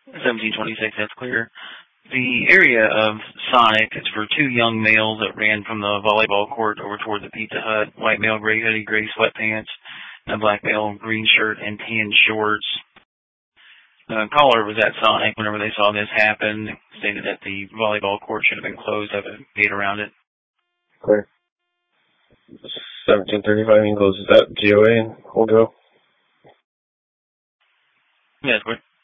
1726, that's clear. The area of Sonic is for two young males that ran from the volleyball court over toward the Pizza Hut. White male, gray hoodie, gray sweatpants, and a black male, green shirt and tan shorts. The caller was at Sonic whenever they saw this happen. Stated that the volleyball court should have been closed, have a gate around it. Clear. 1735 Ingles, is that GOA and we'll go? Yeah, it's clear.